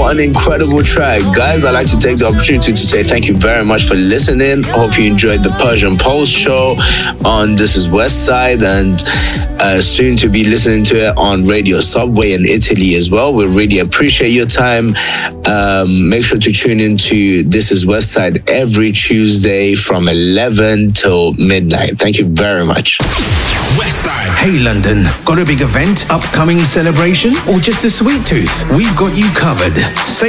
an incredible track. Guys, I'd like to take the opportunity to say thank you very much for listening. Hope you enjoyed the Persian Pulse show on This Is Westside, and soon to be listening to it on Radio Subway in Italy as well. We really appreciate your time. Make sure to tune into This Is Westside every Tuesday from 11 till midnight. Thank you very much. Westside. Hey London, got a big event, upcoming celebration, or just a sweet tooth? We've got you covered. Say